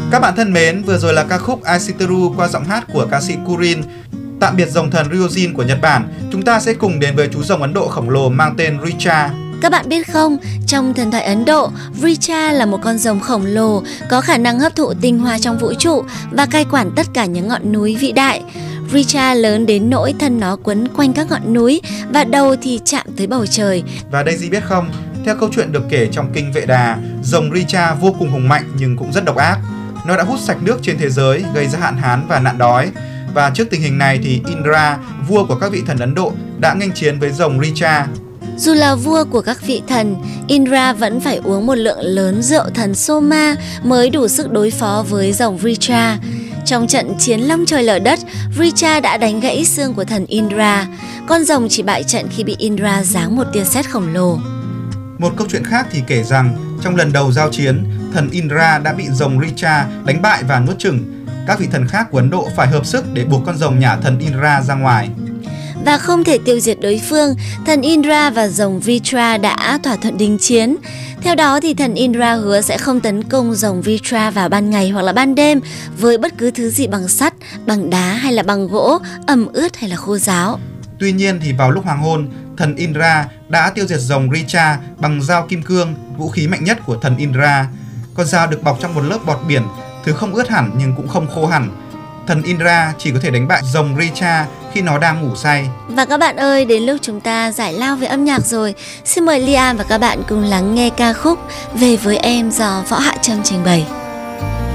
Các bạn thân mến, vừa rồi là ca khúc Aishiteru qua giọng hát của ca sĩ Kurin. Tạm biệt rồng thần Ryujin của Nhật Bản, chúng ta sẽ cùng đến với chú rồng Ấn Độ khổng lồ mang tên Richa. Các bạn biết không, trong thần thoại Ấn Độ, Richa là một con rồng khổng lồ có khả năng hấp thụ tinh hoa trong vũ trụ và cai quản tất cả những ngọn núi vĩ đại. Richa lớn đến nỗi thân nó quấn quanh các ngọn núi và đầu thì chạm tới bầu trời. Và Daisy biết không, theo câu chuyện được kể trong kinh Vệ Đà, rồng Richa vô cùng hùng mạnh nhưng cũng rất độc ác. Nó đã hút sạch nước trên thế giới, gây ra hạn hán và nạn đói. Và trước tình hình này thì Indra, vua của các vị thần Ấn Độ, đã nghênh chiến với rồng Richa. Dù là vua của các vị thần, Indra vẫn phải uống một lượng lớn rượu thần Soma mới đủ sức đối phó với rồng Richa. Trong trận chiến long trời lở đất, Richa đã đánh gãy xương của thần Indra. Con rồng chỉ bại trận khi bị Indra giáng một tia sét khổng lồ. Một câu chuyện khác thì kể rằng, trong lần đầu giao chiến, thần Indra đã bị rồng Richa đánh bại và nuốt chửng. Các vị thần khác của Ấn Độ phải hợp sức để buộc con rồng nhả thần Indra ra ngoài. Và không thể tiêu diệt đối phương, thần Indra và rồng Vritra đã thỏa thuận đình chiến. Theo đó thì thần Indra hứa sẽ không tấn công rồng Vritra vào ban ngày hoặc là ban đêm với bất cứ thứ gì bằng sắt, bằng đá hay là bằng gỗ, ẩm ướt hay là khô ráo. Tuy nhiên thì vào lúc hoàng hôn, thần Indra đã tiêu diệt rồng Richa bằng dao kim cương, vũ khí mạnh nhất của thần Indra. Con dao được bọc trong một lớp bọt biển, thứ không ướt hẳn nhưng cũng không khô hẳn. Thần Indra chỉ có thể đánh bại rồng Richa khi nó đang ngủ say. Và các bạn ơi, đến lúc chúng ta giải lao về âm nhạc rồi. Xin mời Liam và các bạn cùng lắng nghe ca khúc Về với em do Võ Hạ Trâm trình bày.